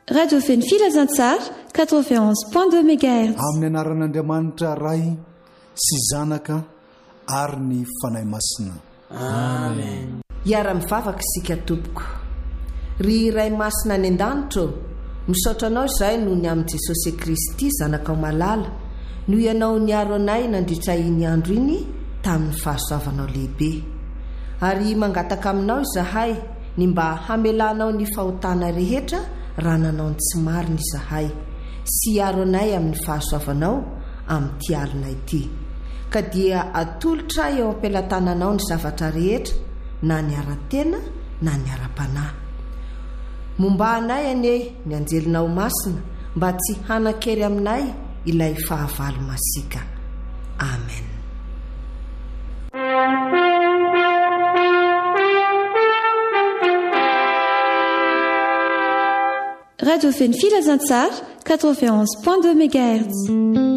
Radio Feny Filazantsara 91.2 MHz. Amin'ny anaran'Andriamanitra Ray sy Zanaka ary ny fanahy masina. Amen. Iara-mivavaka isika tompoko. Ry Ray masina any an-danitra, misaotra anao izay noho ny amin'i Jesosy Kristy zanakao malala, noho ianao niaro anay nandritra iny andro iny tamin'ny fahasoavanao lehibe. Ary mangataka aminao izahay ny mba hamelanao ny fahotana rehetra raha nanao ny tsy marina izahay, sy iaro anay amin'ny fahasoavanao amin'ity alina ity. Ka dia atolotra eo am-pelatananao ny zavatra rehetra, na ny ara-tena na ny ara-panahy. Momba anay ane ny anjelinao masina, mba tsy hanan-kery aminay ilay fahavalo masika. Amen. Radio Feny Filazantsara 91.2 MHz.